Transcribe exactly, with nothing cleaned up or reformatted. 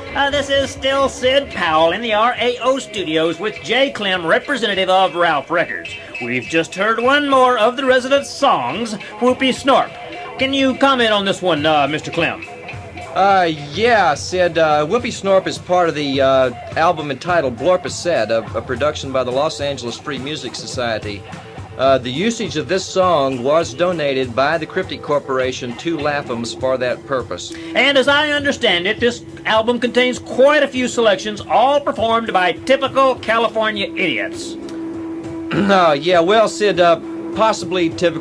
Uh, this is still Sid Powell in the R A O studios with Jay Clem, representative of Ralph Records. We've just heard one more of the residents' songs, Whoopie Snorp. Can you comment on this one, uh, Mister Clem? Uh, yeah, Sid, uh, Whoopie Snorp is part of the uh, album entitled Blorpus Said, a, a production by the Los Angeles Free Music Society. Uh, the usage of this song was donated by the Cryptic Corporation to Lapham's for that purpose. And as I understand it, this album contains quite a few selections, all performed by typical California idiots. uh, yeah, well, Sid, uh, possibly typical.